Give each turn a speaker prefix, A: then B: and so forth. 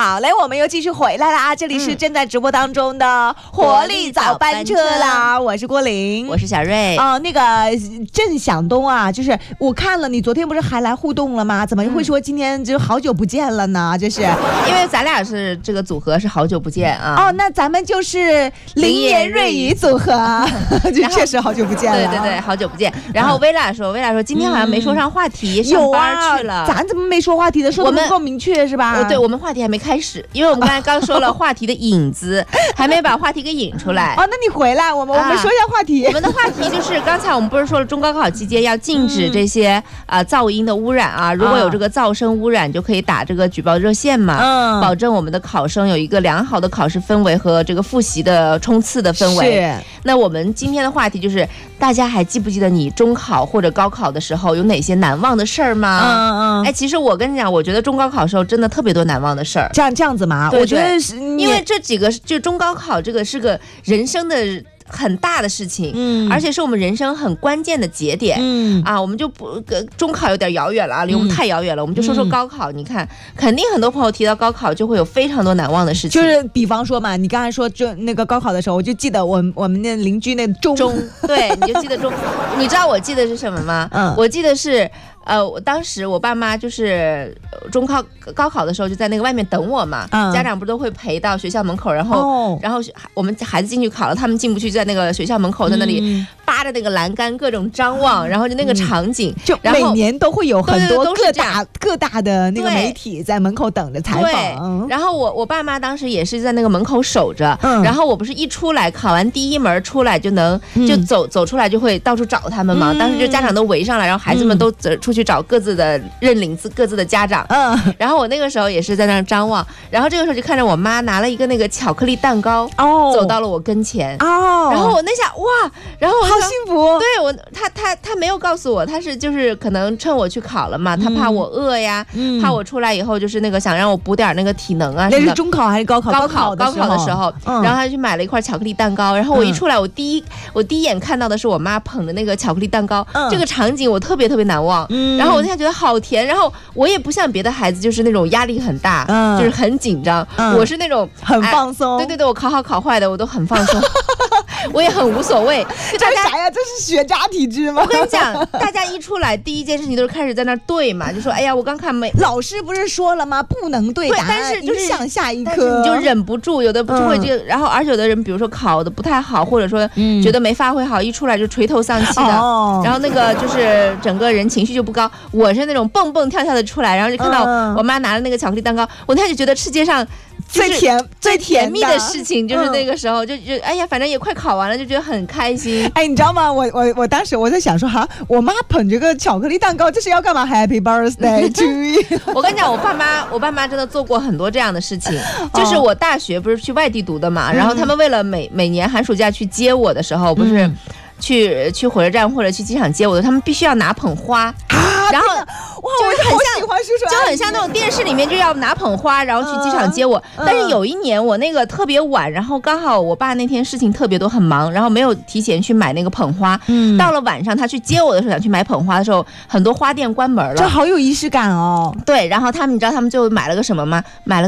A: 好嘞，我们又继续回来啦！这里是正在直播当中的活力早班车啦，我是郭玲，
B: 我是小瑞。
A: 那个郑晓东啊，就是我看了你昨天不是还来互动了吗？怎么会说今天就好久不见了呢？这是
B: 因为咱俩是这个组合是好久不见啊。
A: 那咱们就是林言瑞语组合，就确实好久不见了。
B: 对对对，好久不见。然后薇拉说今天好像没说上话题，上班去了。
A: 咱怎么没说话题的？说的不够明确是吧？
B: 对，我们话题还没开始，因为我们刚才刚说了话题的引子，还没把话题给引出来。
A: 那你回来，我们说一下话题。
B: 我们的话题就是刚才我们不是说了中高考期间要禁止这些噪音的污染啊，如果有这个噪声污染，就可以打这个举报热线嘛，保证我们的考生有一个良好的考试氛围和这个复习的冲刺的氛围。
A: 是。
B: 那我们今天的话题就是，大家还记不记得你中考或者高考的时候有哪些难忘的事儿吗？其实我跟你讲，我觉得中高考的时候真的特别多难忘的事儿。
A: 这样子嘛，我觉得是
B: 因为这几个就中高考这个是个人生的很大的事情，而且是我们人生很关键的节点，我们就不中考有点遥远了啊，离我们太遥远了，我们就说高考。你看，肯定很多朋友提到高考就会有非常多难忘的事情，
A: 就是比方说嘛，你刚才说就那个高考的时候，我就记得我们那邻居那钟，
B: 对，你就记得钟，你知道我记得是什么吗？我记得是。当时我爸妈就是高考的时候就在那个外面等我嘛，家长不都会陪到学校门口，然后我们孩子进去考了，他们进不去，在那个学校门口在那里扒着那个栏杆各种张望，然后就那个场景，
A: 就每年都会有很多各大的那个媒体在门口等着采访。
B: 然后我爸妈当时也是在那个门口守着，然后我不是一出来考完第一门出来就能就走出来就会到处找他们嘛，当时就家长都围上来，然后孩子们都出去找各自的认领各自的家长，然后我那个时候也是在那儿张望，然后这个时候就看着我妈拿了一个那个巧克力蛋糕，走到了我跟前，然后我那下哇，然后我
A: 好幸福，
B: 对他没有告诉我，他是就是可能趁我去考了嘛，他怕我饿呀，怕我出来以后就是那个想让我补点那个体能啊。
A: 那是中考还是高考？
B: 高考的时候，然后他去买了一块巧克力蛋糕，然后我一出来，我第一眼看到的是我妈捧着那个巧克力蛋糕，这个场景我特别特别难忘。然后我那下觉得好甜，然后我也不像别的孩子就是那种压力很大，就是很紧张，我是那种
A: 很放松。
B: 对对对，我考好考坏的我都很放松，我也很无所谓。
A: 这是啥呀？这是学渣体质吗？
B: 我跟你讲，大家一出来第一件事情都是开始在那对嘛，就说哎呀，我刚看没，
A: 老师不是说了吗？不能对答案，
B: 但是就是
A: 影响下一科，
B: 但是你就忍不住，有的就会这个，然后而且有的人比如说考的不太好，或者说觉得没发挥好，一出来就垂头丧气的，然后那个就是整个人情绪就不高。我是那种蹦蹦跳跳的出来，然后就看到我妈拿了那个巧克力蛋糕，我那就觉得世界上最甜蜜的事情就是那个时候，就哎呀，反正也快考完了，就觉得很开心。
A: 你知道吗？我当时我在想说我妈捧这个巧克力蛋糕，这是要干嘛 ？Happy birthday to you！
B: 我跟你讲，我爸妈真的做过很多这样的事情。就是我大学不是去外地读的嘛，然后他们为了每年寒暑假去接我的时候，不是去火车站或者去机场接我的，他们必须要拿捧花。然后
A: 我好喜欢叔叔，
B: 就很像那种电视里面就要拿捧花，然后去机场接我。但是有一年我那个特别晚，然后刚好我爸那天事情特别多，很忙，然后没有提前去买那个捧花。到了晚上他去接我的时候，想去买捧花的时候，很多花店关门了。
A: 这好有仪式感哦。
B: 对，然后你知道他们就买了个什么吗？买了